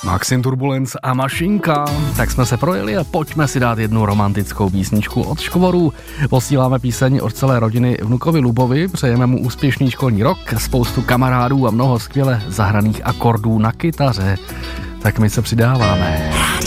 Maxim Turbulence a Mašinka. Tak jsme se projeli a pojďme si dát jednu romantickou písničku od Škvorů. Posíláme píseň od celé rodiny vnukovi Lubovi, přejeme mu úspěšný školní rok, spoustu kamarádů a mnoho skvěle zahraných akordů na kytaře. Tak my se přidáváme.